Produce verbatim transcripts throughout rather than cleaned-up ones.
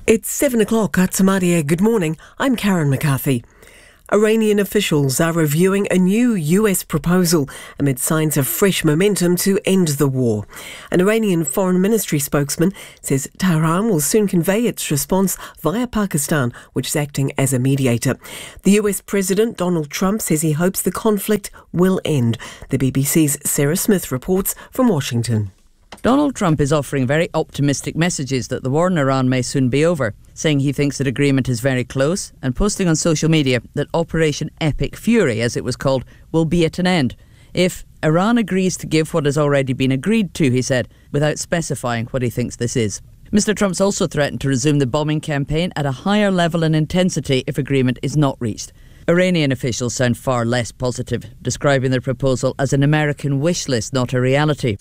It's seven o'clock, Atsamadia. Good morning. I'm Karen McCarthy. Iranian officials are reviewing a new U S proposal amid signs of fresh momentum to end the war. An Iranian Foreign Ministry spokesman says Tehran will soon convey its response via Pakistan, which is acting as a mediator. The U S President Donald Trump says he hopes the conflict will end. The B B C's Sarah Smith reports from Washington. Donald Trump is offering very optimistic messages that the war in Iran may soon be over, saying he thinks that agreement is very close and posting on social media that Operation Epic Fury, as it was called, will be at an end if Iran agrees to give what has already been agreed to, he said, without specifying what he thinks this is. Mister Trump's also threatened to resume the bombing campaign at a higher level and intensity if agreement is not reached. Iranian officials sound far less positive, describing their proposal as an American wish list, not a reality.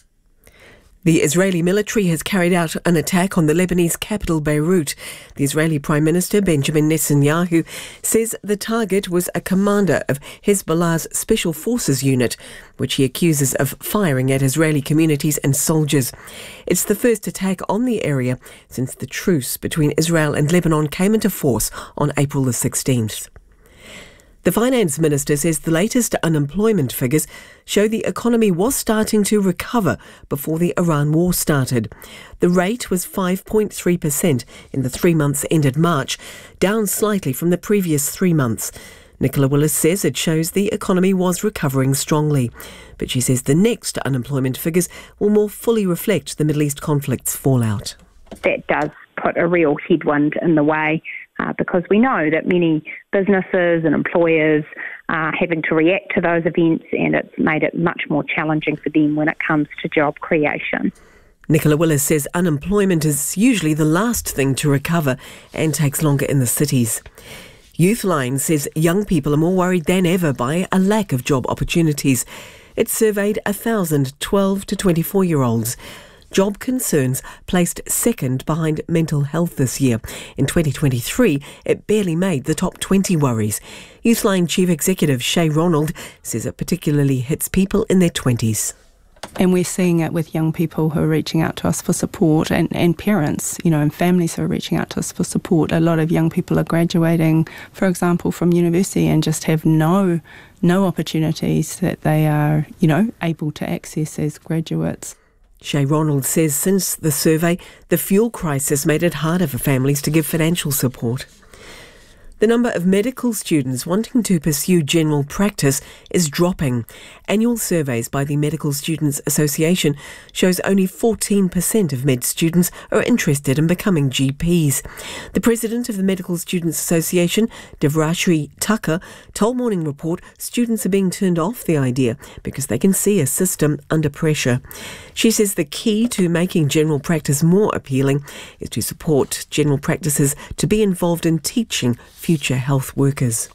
The Israeli military has carried out an attack on the Lebanese capital, Beirut. The Israeli Prime Minister, Benjamin Netanyahu, says the target was a commander of Hezbollah's Special Forces unit, which he accuses of firing at Israeli communities and soldiers. It's the first attack on the area since the truce between Israel and Lebanon came into force on April the sixteenth. The Finance Minister says the latest unemployment figures show the economy was starting to recover before the Iran war started. The rate was five point three percent in the three months ended March, down slightly from the previous three months. Nicola Willis says it shows the economy was recovering strongly, but she says the next unemployment figures will more fully reflect the Middle East conflict's fallout. That does put a real headwind in the way. Uh, because we know that many businesses and employers are having to react to those events, and it's made it much more challenging for them when it comes to job creation. Nicola Willis says unemployment is usually the last thing to recover and takes longer in the cities. Youthline says young people are more worried than ever by a lack of job opportunities. It surveyed one thousand twelve to twenty-four-year-olds. Job concerns placed second behind mental health this year. In twenty twenty-three, it barely made the top twenty worries. Youthline Chief Executive Shay Ronald says it particularly hits people in their twenties. And we're seeing it with young people who are reaching out to us for support, and, and parents, you know, and families who are reaching out to us for support. A lot of young people are graduating, for example, from university and just have no no opportunities that they are, you know, able to access as graduates. Shay Ronald says since the survey, the fuel crisis made it harder for families to give financial support. The number of medical students wanting to pursue general practice is dropping. Annual surveys by the Medical Students Association shows only fourteen percent of med students are interested in becoming G Ps. The president of the Medical Students Association, Devrashri Tucker, told Morning Report students are being turned off the idea because they can see a system under pressure. She says the key to making general practice more appealing is to support general practices to be involved in teaching future health workers.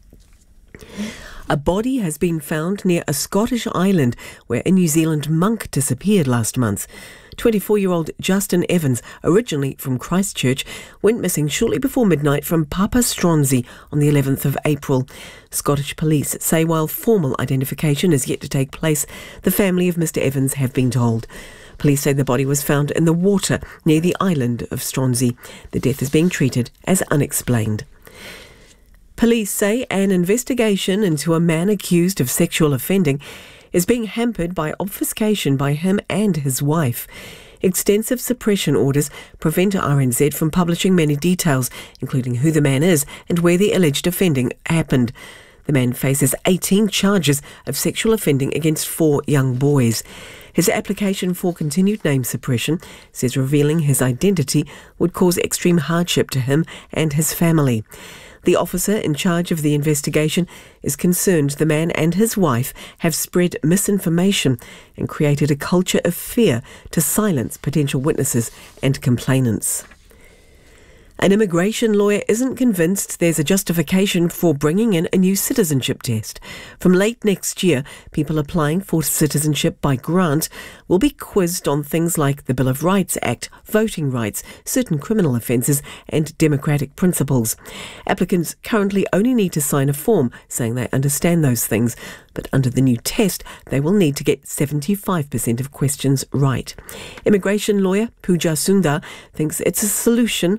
A body has been found near a Scottish island where a New Zealand monk disappeared last month. twenty-four-year-old Justin Evans, originally from Christchurch, went missing shortly before midnight from Papa Stronzy on the eleventh of April. Scottish police say while formal identification is yet to take place, the family of Mister Evans have been told. Police say the body was found in the water near the island of Stronzy. The death is being treated as unexplained. Police say an investigation into a man accused of sexual offending is being hampered by obfuscation by him and his wife. Extensive suppression orders prevent R N Z from publishing many details, including who the man is and where the alleged offending happened. The man faces eighteen charges of sexual offending against four young boys. His application for continued name suppression says revealing his identity would cause extreme hardship to him and his family. The officer in charge of the investigation is concerned the man and his wife have spread misinformation and created a culture of fear to silence potential witnesses and complainants. An immigration lawyer isn't convinced there's a justification for bringing in a new citizenship test. From late next year, people applying for citizenship by grant will be quizzed on things like the Bill of Rights Act, voting rights, certain criminal offences and democratic principles. Applicants currently only need to sign a form saying they understand those things, but under the new test, they will need to get seventy-five percent of questions right. Immigration lawyer Pooja Sundar thinks it's a solution without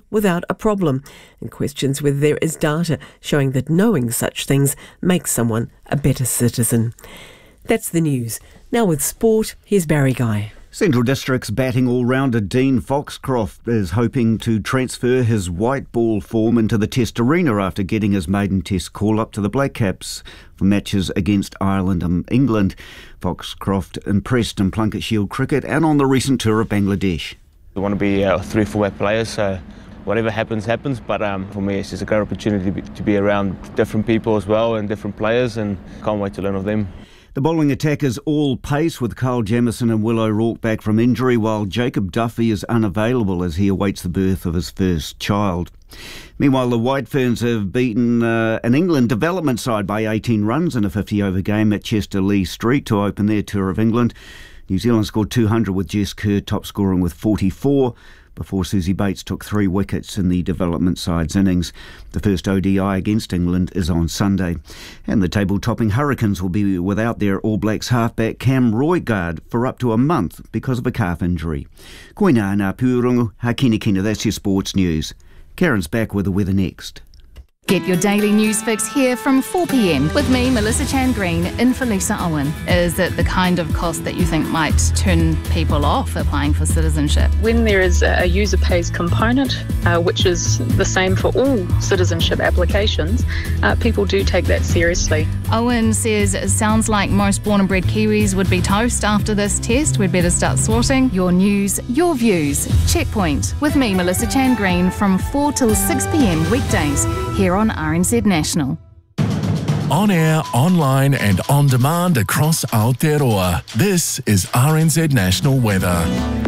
a problem, and questions whether there is data showing that knowing such things makes someone a better citizen. That's the news. Now with sport, here's Barry Guy. Central District's batting all-rounder Dean Foxcroft is hoping to transfer his white ball form into the Test arena after getting his maiden Test call-up to the Black Caps for matches against Ireland and England. Foxcroft impressed in Plunket Shield cricket and on the recent tour of Bangladesh. We want to be uh, three or four players, so whatever happens, happens. But um, for me, it's just a great opportunity to be, to be around different people as well and different players, and can't wait to learn of them. The bowling attack is all pace with Kyle Jamieson and Will O'Rourke back from injury, while Jacob Duffy is unavailable as he awaits the birth of his first child. Meanwhile, the White Ferns have beaten uh, an England development side by eighteen runs in a fifty-over game at Chester-Lee Street to open their tour of England. New Zealand scored two hundred with Jess Kerr top scoring with forty-four. Before Susie Bates took three wickets in the development side's innings. The first O D I against England is on Sunday. And the table-topping Hurricanes will be without their All Blacks halfback Cam Roigard for up to a month because of a calf injury. Koina ngā pūrongo, hakini kina, that's your sports news. Karen's back with the weather next. Get your daily news fix here from four p m with me, Melissa Chan Green, in for Lisa Owen. Is it the kind of cost that you think might turn people off applying for citizenship? When there is a user pays component, uh, which is the same for all citizenship applications, uh, people do take that seriously. Owen says it sounds like most born and bred Kiwis would be toast after this test. We'd better start sorting. Your news, your views. Checkpoint with me, Melissa Chan Green, from four till six p m weekdays here on R N Z National. On air, online and on demand across Aotearoa. This is R N Z National Weather.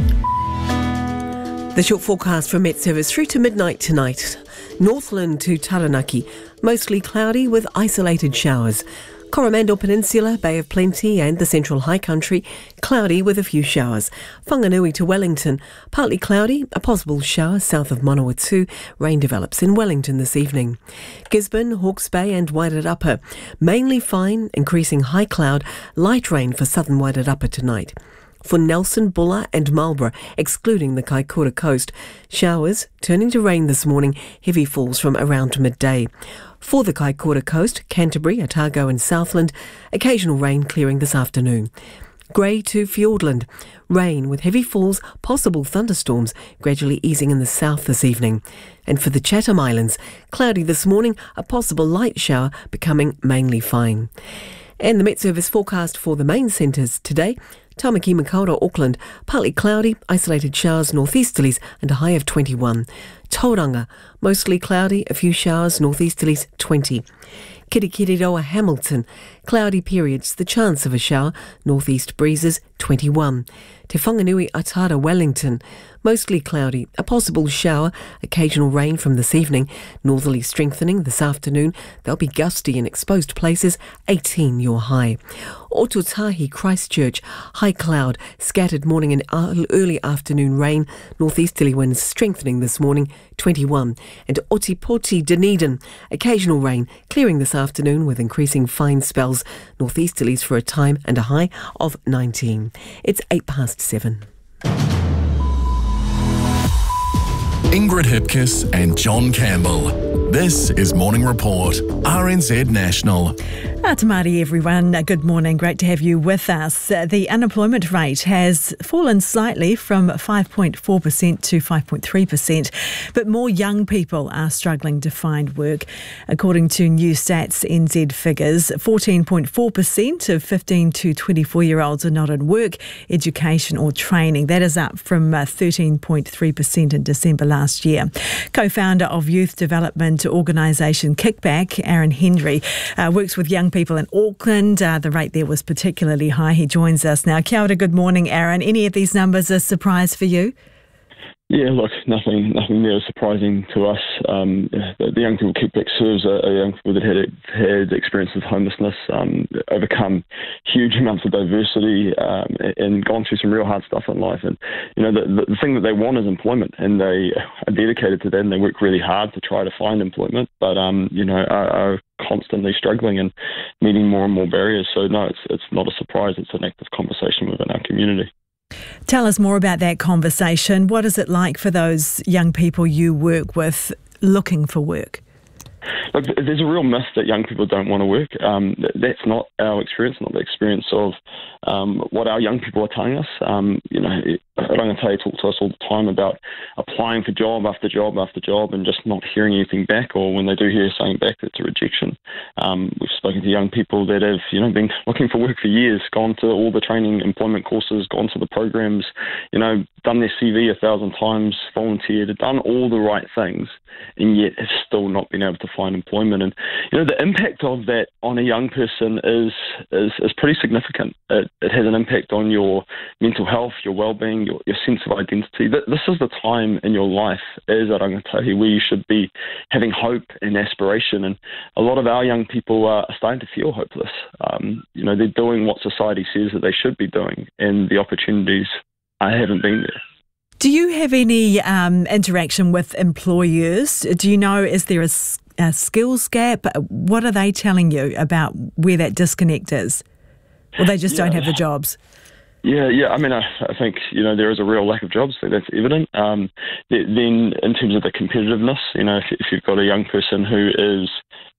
The short forecast from Met Service through to midnight tonight. Northland to Taranaki, mostly cloudy with isolated showers. Coromandel Peninsula, Bay of Plenty and the Central High Country, cloudy with a few showers. Whanganui to Wellington, partly cloudy, a possible shower south of Manawatu. Rain develops in Wellington this evening. Gisborne, Hawke's Bay and Wairarapa, mainly fine, increasing high cloud, light rain for southern Wairarapa tonight. For Nelson, Bulla and Marlborough, excluding the Kaikoura coast, showers turning to rain this morning, heavy falls from around midday. For the Kaikoura coast, Canterbury, Otago and Southland, occasional rain clearing this afternoon. Grey to Fiordland, rain with heavy falls, possible thunderstorms gradually easing in the south this evening. And for the Chatham Islands, cloudy this morning, a possible light shower becoming mainly fine. And the Met Service forecast for the main centres today. Tamaki Makaurau, Auckland, partly cloudy, isolated showers, northeasterlies and a high of twenty-one. Tauranga, mostly cloudy, a few showers, northeasterlies twenty. Kirikiriroa, Hamilton, cloudy periods, the chance of a shower, northeast breezes twenty-one. Te Whanganui, Atara, Wellington, mostly cloudy, a possible shower, occasional rain from this evening, northerly strengthening this afternoon. They'll be gusty in exposed places, eighteen your high. Ototahi, Christchurch, high cloud, scattered morning and early afternoon rain, northeasterly winds strengthening this morning, twenty-one. And Otipoti, Dunedin, occasional rain, clearing this afternoon with increasing fine spells, northeasterlies for a time and a high of nineteen. It's eight past seven. Ingrid Hipkiss and John Campbell. This is Morning Report, R N Z National. Atamari everyone, good morning, great to have you with us. Uh, the unemployment rate has fallen slightly from five point four percent to five point three percent, but more young people are struggling to find work. According to New Stats N Z figures, fourteen point four percent of fifteen to twenty-four year olds are not in work, education or training. That is up from uh, thirteen point three percent in December last year. Co-founder of youth development organisation Kickback, Aaron Henry, uh, works with young people in Auckland. Uh, the rate there was particularly high. He joins us now. Kia ora, good morning, Aaron. Any of these numbers a surprise for you? Yeah, look, nothing nothing there surprising to us. Um, the, the young people Kickback serves are, are young people that had had experience with homelessness, um, overcome huge amounts of diversity, um, and gone through some real hard stuff in life. And you know, the, the thing that they want is employment, and they are dedicated to that, and they work really hard to try to find employment, but um, you know, are, are constantly struggling and meeting more and more barriers. So no, it's it's not a surprise. It's an active conversation within our community. Tell us more about that conversation. What is it like for those young people you work with looking for work? Look, there's a real myth that young people don't want to work. Um, that's not our experience, not the experience of um, what our young people are telling us. Um, you know, Rangatau talk to us all the time about applying for job after job after job and just not hearing anything back, or when they do hear something back, it's a rejection. Um, we've spoken to young people that have, you know, been looking for work for years, gone to all the training, employment courses, gone to the programs, you know, done their C V a thousand times, volunteered, done all the right things, and yet have still not been able to find employment. And you know, the impact of that on a young person is is, is pretty significant. It, it has an impact on your mental health, your well-being, your, your sense of identity. This is the time in your life as a rangatahi where you should be having hope and aspiration. And a lot of our young people are starting to feel hopeless. Um, you know, they're doing what society says that they should be doing, and the opportunities I haven't been there. Do you have any um, interaction with employers? Do you know, is there a, a skills gap? What are they telling you about where that disconnect is? Or they just yeah. don't have the jobs? Yeah, yeah. I mean, I, I think, you know, there is a real lack of jobs. I think that's evident. Um, then in terms of the competitiveness, you know, if, if you've got a young person who is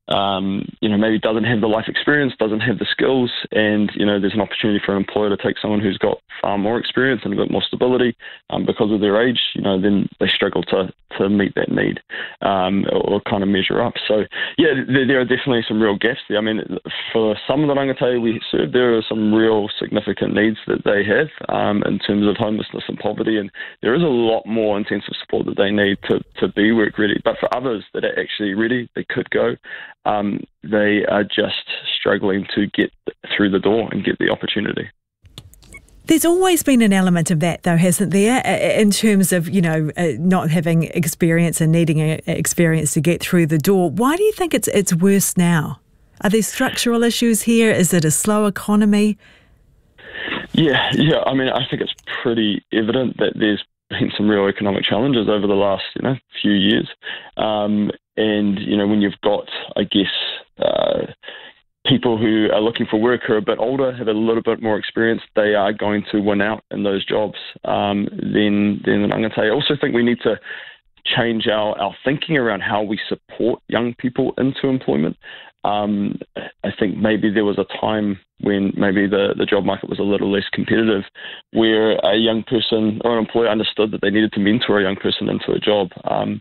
Um, you know, maybe doesn't have the life experience, doesn't have the skills, and, you know, there's an opportunity for an employer to take someone who's got far more experience and a bit more stability um, because of their age, you know, then they struggle to, to meet that need um, or, or kind of measure up. So, yeah, there, there are definitely some real gaps there. I mean, for some of the rangatahi we serve, there are some real significant needs that they have um, in terms of homelessness and poverty, and there is a lot more intensive support that they need to, to be work ready. But for others that are actually ready, they could go. Um, they are just struggling to get through the door and get the opportunity. There's always been an element of that, though, hasn't there, in terms of, you know, uh, not having experience and needing a, experience to get through the door. Why do you think it's it's worse now? Are there structural issues here? Is it a slow economy? Yeah, yeah. I mean, I think it's pretty evident that there's been some real economic challenges over the last, you know, few years. Um, and, you know, when you've got, I guess, uh, people who are looking for work who are a bit older, have a little bit more experience, they are going to win out in those jobs um, than, than the rangatahi. I also think we need to change our, our thinking around how we support young people into employment. Um, I think maybe there was a time when maybe the, the job market was a little less competitive, where a young person or an employer understood that they needed to mentor a young person into a job. Um,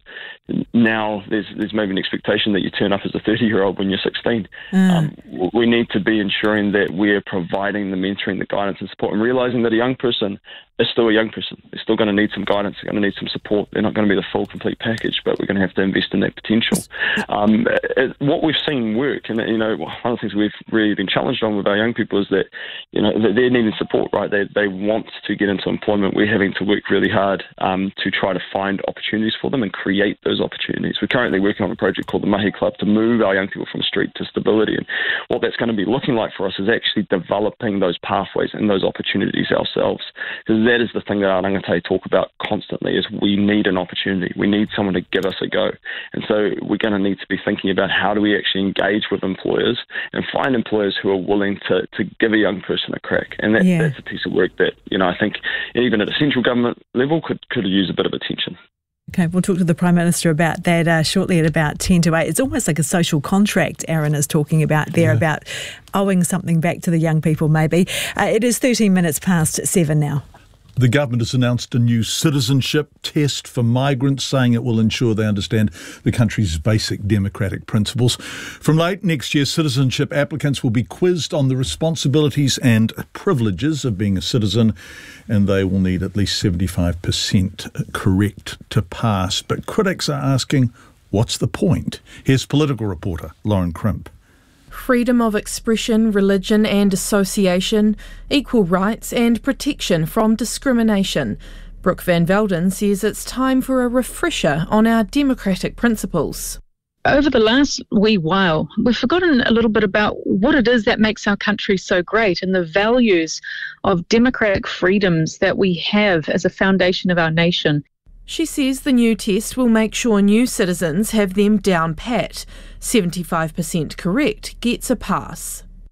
now there's there's maybe an expectation that you turn up as a thirty-year-old when you're sixteen. Mm. Um, we need to be ensuring that we're providing the mentoring, the guidance and support, and realising that a young person is still a young person. They're still going to need some guidance. They're going to need some support. They're not going to be the full, complete package, but we're going to have to invest in that potential. Um, it, what we've seen work, and you know, one of the things we've really been challenged on with our young people is that, you know, that they're needing support, right? They they want to get into employment. We're having to work really hard um, to try to find opportunities for them and create those opportunities. We're currently working on a project called the Mahi Club to move our young people from street to stability. And what that's going to be looking like for us is actually developing those pathways and those opportunities ourselves. Because that is the thing that our rangatahi talk about constantly, is we need an opportunity. We need someone to give us a go. And so we're going to need to be thinking about how do we actually engage with employers and find employers who are willing to, to give a young person a crack. And that, yeah. that's a piece of work that, you know, I think even at a central government level could, could use a bit of attention. Okay, we'll talk to the Prime Minister about that uh, shortly at about ten to eight. It's almost like a social contract Aaron is talking about there, yeah. about owing something back to the young people maybe. Uh, it is thirteen minutes past seven now. The government has announced a new citizenship test for migrants, saying it will ensure they understand the country's basic democratic principles. From late next year, citizenship applicants will be quizzed on the responsibilities and privileges of being a citizen, and they will need at least seventy-five percent correct to pass. But critics are asking, what's the point? Here's political reporter Lauren Crimp. Freedom of expression, religion and association, equal rights and protection from discrimination. Brooke Van Velden says it's time for a refresher on our democratic principles. Over the last wee while, we've forgotten a little bit about what it is that makes our country so great and the values of democratic freedoms that we have as a foundation of our nation. She says the new test will make sure new citizens have them down pat. seventy-five percent correct gets a pass.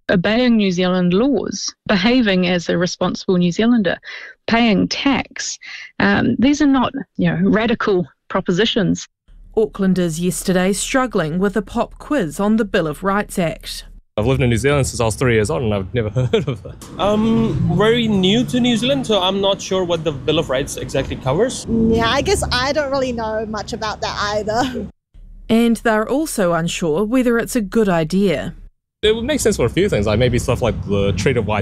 obeying New Zealand laws, behaving as a responsible New Zealander, paying tax. Um, these are not, you know, radical propositions. Aucklanders yesterday struggling with a pop quiz on the Bill of Rights Act. I've lived in New Zealand since I was three years old and I've never heard of it. I'm very new to New Zealand, so I'm not sure what the Bill of Rights exactly covers. Yeah, I guess I don't really know much about that either. And they're also unsure whether it's a good idea. It would make sense for a few things, like maybe stuff like the trade of white